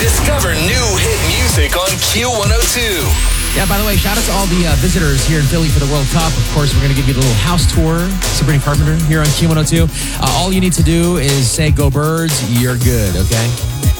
Discover new hit music on Q102. Yeah, by the way, shout out to all the visitors here in Philly for the World Cup. Of course, we're going to give you a little house tour. Sabrina Carpenter here on Q102. All you need to do is say, "Go Birds," you're good, okay?